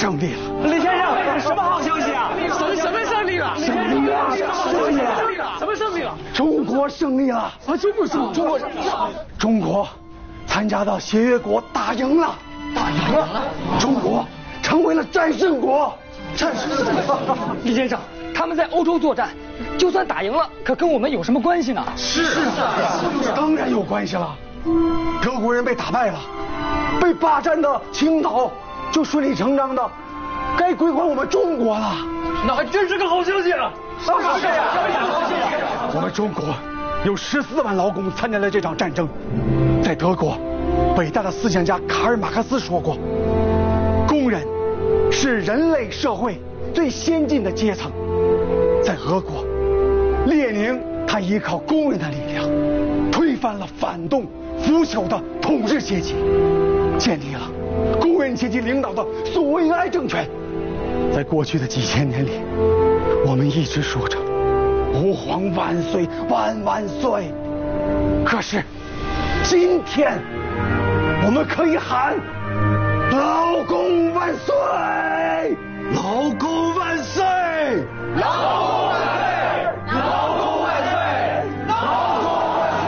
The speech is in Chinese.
胜利了！ 李先生，什么好消息啊？ 什么胜利了？ 胜利了！ 什么胜利了？ 中国胜利了！ 啊，中国胜利！ 中国参加到协约国打赢了！中国成为了战胜国！ 李先生，他们在欧洲作战，就算打赢了，可跟我们有什么关系呢？ 当然有关系了。德国人被打败了，被霸占的青岛就顺理成章的该归还我们中国了。 那还真是个好消息啊！ 是呀，我们中国有14万劳工参加了这场战争。在德国，伟大的思想家卡尔马克思说过，工人是人类社会最先进的阶层。在俄国，列宁他依靠工人的力量，推翻了反动腐朽的统治阶级，建立了工人阶级领导的苏维埃政权。在过去的几千年里，我们一直说着吾皇万岁万万岁，可是今天我们可以喊劳工万岁，劳工